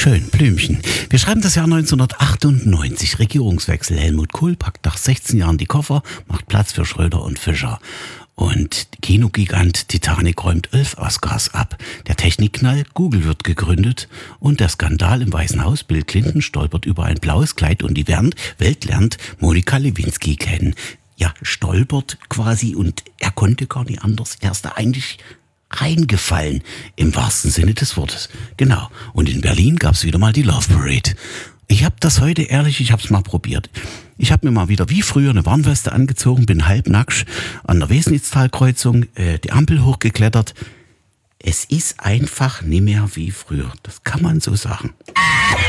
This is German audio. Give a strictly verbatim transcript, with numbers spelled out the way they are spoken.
Schön, Blümchen. Wir schreiben das Jahr neunzehnhundertachtundneunzig. Regierungswechsel. Helmut Kohl packt nach sechzehn Jahren die Koffer, macht Platz für Schröder und Fischer. Und Kinogigant Titanic räumt elf Oscars ab. Der Technikknall, Google wird gegründet. Und der Skandal im Weißen Haus, Bill Clinton stolpert über ein blaues Kleid und die Welt lernt Monika Lewinsky kennen. Ja, stolpert quasi und er konnte gar nicht anders. Er ist da eigentlich reingefallen, im wahrsten Sinne des Wortes. Genau. Und in Berlin gab's wieder mal die Love Parade. Ich habe das heute, ehrlich, ich habe es mal probiert. Ich habe mir mal wieder wie früher eine Warnweste angezogen, bin halbnackt an der Wesnitztalkreuzung, äh, die Ampel hochgeklettert. Es ist einfach nicht mehr wie früher. Das kann man so sagen.